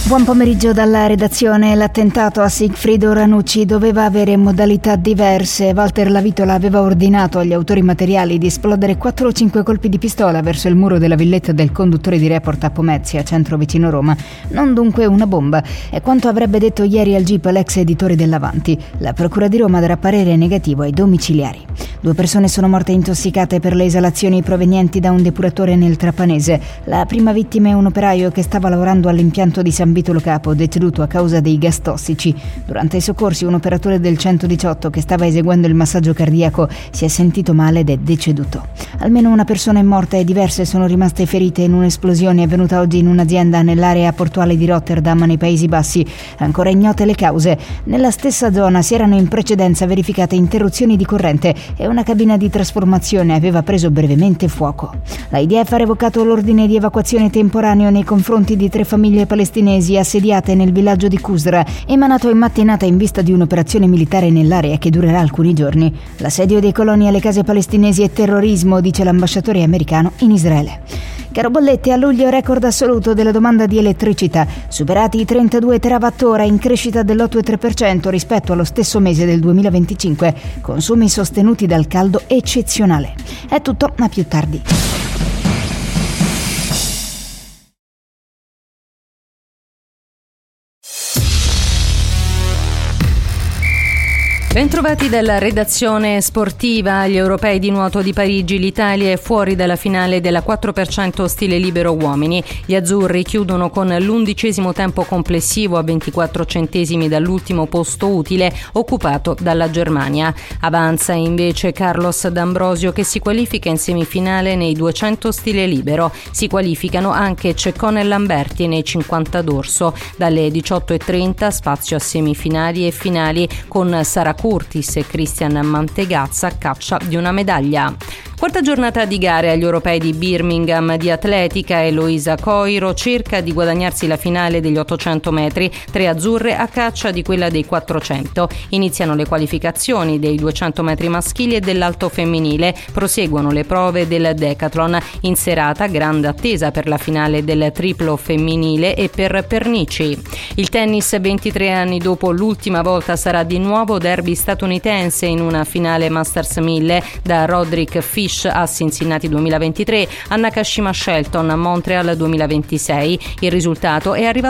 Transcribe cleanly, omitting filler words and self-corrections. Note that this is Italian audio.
Buon pomeriggio dalla redazione. L'attentato a Sigfrido Ranucci doveva avere modalità diverse. Walter Lavitola aveva ordinato agli autori materiali di esplodere 4 o 5 colpi di pistola verso il muro della villetta del conduttore di Report a Pomezia, centro vicino Roma. Non dunque una bomba. È quanto avrebbe detto ieri al GIP l'ex editore dell'Avanti. La procura di Roma darà parere negativo ai domiciliari. 2 persone sono morte intossicate per le esalazioni provenienti da un depuratore nel Trapanese. La prima vittima è un operaio che stava lavorando all'impianto di San Vitolo Capo, deceduto a causa dei gas tossici. Durante i soccorsi un operatore del 118 che stava eseguendo il massaggio cardiaco si è sentito male ed è deceduto. Almeno una persona è morta e diverse sono rimaste ferite in un'esplosione avvenuta oggi in un'azienda nell'area portuale di Rotterdam nei Paesi Bassi. Ancora ignote le cause. Nella stessa zona si erano in precedenza verificate interruzioni di corrente e una cabina di trasformazione aveva preso brevemente fuoco. L'IDF ha revocato l'ordine di evacuazione temporaneo nei confronti di 3 famiglie palestinesi assediate nel villaggio di Qusra, emanato in mattinata in vista di un'operazione militare nell'area che durerà alcuni giorni. L'assedio dei coloni alle case palestinesi è terrorismo, dice l'ambasciatore americano in Israele. Caro bollette, a luglio record assoluto della domanda di elettricità, superati i 32 terawattora in crescita dell'8,3% rispetto allo stesso mese del 2025, consumi sostenuti dal caldo eccezionale. È tutto, a più tardi. Bentrovati dalla redazione sportiva. Agli europei di nuoto di Parigi l'Italia è fuori dalla finale della 4% stile libero uomini. Gli azzurri chiudono con l'11° tempo complessivo a 24 centesimi dall'ultimo posto utile occupato dalla Germania. Avanza invece Carlos D'Ambrosio che si qualifica in semifinale nei 200 stile libero. Si qualificano anche Ceccone e Lamberti nei 50 dorso. Dalle 18:30 spazio a semifinali e finali con Sara Curtis e Christian Mantegazza a caccia di una medaglia. Quarta giornata di gare agli europei di Birmingham di atletica. Eloisa Coiro cerca di guadagnarsi la finale degli 800 metri, 3 azzurre a caccia di quella dei 400. Iniziano le qualificazioni dei 200 metri maschili e dell'alto femminile. Proseguono le prove del decathlon. In serata grande attesa per la finale del triplo femminile e per Pernici. Il tennis, 23 anni dopo l'ultima volta, sarà di nuovo derby statunitense in una finale Masters 1000 da Roderick Fish a Cincinnati 2023 a Nakashima Shelton a Montreal 2026. Il risultato è arrivato